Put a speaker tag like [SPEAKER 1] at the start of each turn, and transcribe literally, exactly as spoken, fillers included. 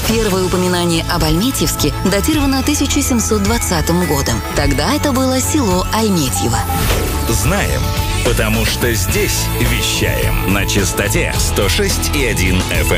[SPEAKER 1] Первое упоминание об Альметьевске датировано тысяча семьсот двадцатым годом. Тогда это было село Альметьево.
[SPEAKER 2] Знаем, потому что здесь вещаем на частоте сто шесть и один эф эм.